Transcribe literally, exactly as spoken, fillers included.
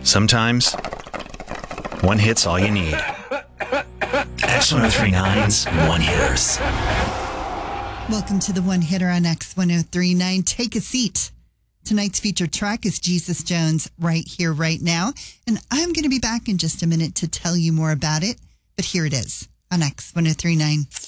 Sometimes, one hit's all you need. X ten thirty-nine's One Hitters. Welcome to the One Hitter on X ten thirty-nine. Take a seat. Tonight's featured track is Jesus Jones, Right Here, Right Now. And I'm going to be back in just a minute to tell you more about it. But here it is on X ten thirty-nine.